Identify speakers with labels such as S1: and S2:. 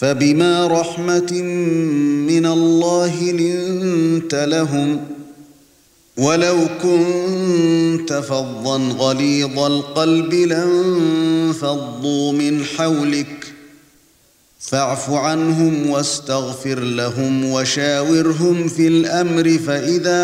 S1: فبما رحمة من الله لنت لهم ولو كنت فظا غليظ القلب لانفضوا من حولك فاعف عنهم واستغفر لهم وشاورهم في الأمر فإذا